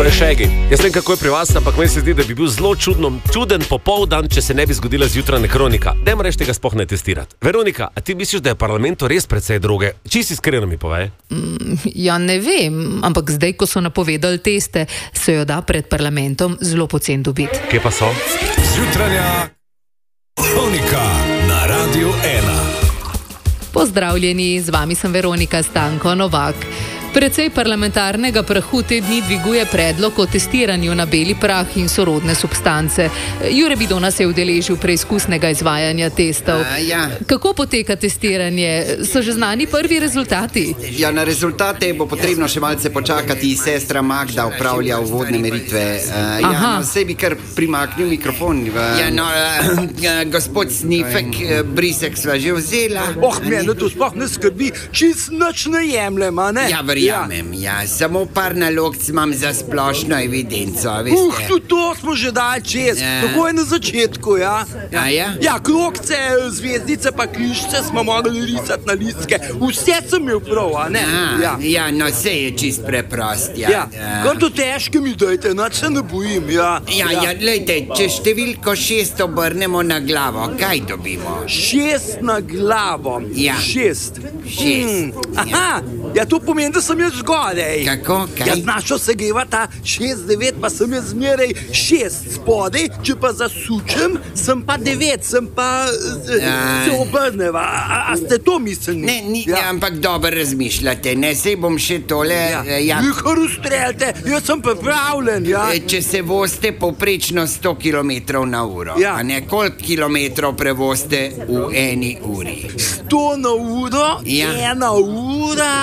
Prešegi. Jaz vem, kako je pri vas, ampak meni se zdi, da bi bil zelo čuden popoldan, če se ne bi zgodila zjutranja kronika. Dajmo reči, tega sploh ne testirati. Veronika, a ti misliš, da je v parlamentu res precej droge? Čisto iskreno mi povej. Ja, ne vem, ampak zdaj, ko so napovedali teste, se jo da pred parlamentom zelo poceni dobiti. Kje pa so? Zjutranja kronika na Radiu 1. Pozdravljeni, z vami sem Veronika Stanko Novak. Precej parlamentarnega prahu te dni dviguje predlog o testiranju na beli prah in sorodne substance. Jure Bidona se je udeležil preizkusnega izvajanja testov. Kako poteka testiranje? So že znani prvi rezultati? Ja, na rezultate bo potrebno še malce počakati. Sestra Magda upravlja uvodne meritve. Sej bi kar primaknil mikrofon. Gospod Snifek, brisek sva že vzela. Mene to sploh ne skrbi, čist nič ne jemljem, a ne? Verjamem, samo par nalogc imam za splošno evidenco, veste. Tudi to smo že dali čez, tako je na začetku, ja. Ja, krogce, zvezdice pa križce smo morali risati na listke, vse sem imel prav, a ne? Vse je čist preprost, Kar to težke mi dajte, nič se ne bojim, glejte, če številko 6 obrnemo na glavo, kaj dobimo? 6 na glavo. 6. To pomeni, da sem jaz zgodaj. Kako? Kaj? Našo se geva ta 6-9, pa sem jaz zmeraj 6 spodaj, če pa zasučem, sem pa 9, sem pa se obrneva. A ste to mislili? Ne, ampak dobro razmišljate, ne, sej bom še tole... Kar ustreljate, jaz sem pripravljen, Če se vozite povprečno 100 km na uro, a ne, koliko kilometrov prevoste v eni uri? 100 na uro, 1 ura...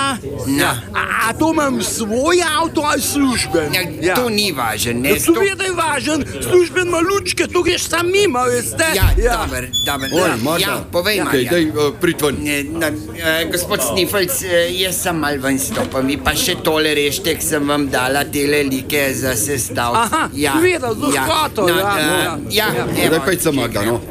A to imam svoj avto ali služben? To ni važen, ne? To je, da je važen, služben ima lučke, to greš sam mimo, veste? Dober. Povej, Marjan. Daj, pritven. Gospod Snifelc, jaz sem mal ven stopam, pa še tole reštek sem vam dala tele like za sestavljati. Vedel, z lahkoto, Daj pejca, Magda, no?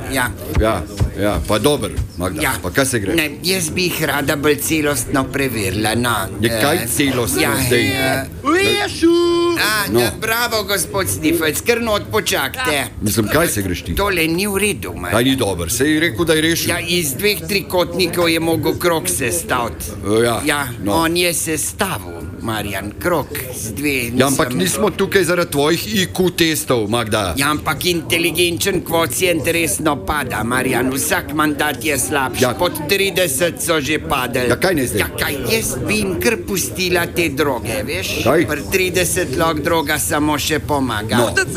Pa dober, Magda, pa kaj se gre? Jaz bi jih rada bolj celostno preverila, Kaj celostno zdaj? Rešu! Bravo, gospod Snifelc, kar not počakajte. Mislim, kaj se greš ti? Tole ni v redu, Marjan. Kaj ni dober, se je rekel, da je rešil. Iz 2 trikotnikov je mogel krog sestaviti. On je sestavil, Marjan, krog z 2. Ampak nismo tukaj zaradi tvojih IQ testov, Magda. Ampak inteligenčen kvocient resno pada, Marjan. Vsak mandat je slabši. Pod 30 so že padali. Kaj ne zdaj? Jaz bi jim kar pustila te droge, veš? Kaj? Pri 30 lok droga samo še pomaga.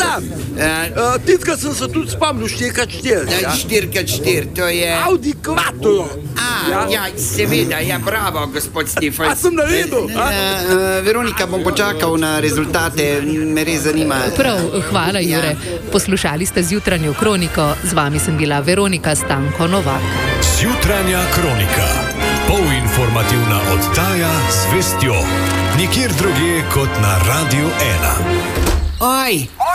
Titka sem se tudi spomnil 4x4. 4x4, to je... Audi Quattro. Seveda, bravo, gospod Snifelc. A sem naredil? Veronika, bom počakal na rezultate, me res zanima. Prav, hvala, Jure. Poslušali ste zjutranjo kroniko, z vami sem bila Veronika Stanko Novak. Zjutranja kronika. Polinformativna oddaja z vestjo. Nikjer drugje kot na Radiu 1. Oj!